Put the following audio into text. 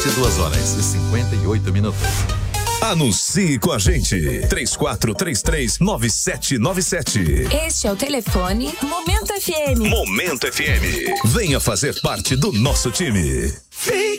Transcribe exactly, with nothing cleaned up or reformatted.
vinte e duas horas e cinquenta e oito minutos. Anuncie com a gente. três quatro três três, nove sete nove sete. Este é o telefone Momento F M. Momento F M. Venha fazer parte do nosso time. Fique